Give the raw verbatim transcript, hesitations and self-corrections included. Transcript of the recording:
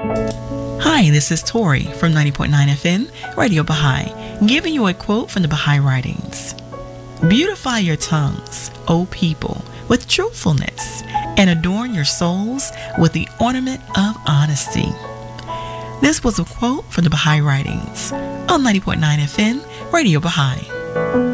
Hi, this is Tori from ninety point nine F M, Radio Baha'i, giving you a quote from the Baha'i writings. Beautify your tongues, O people, with truthfulness, and adorn your souls with the ornament of honesty. This was a quote from the Baha'i writings on ninety point nine F M, Radio Baha'i.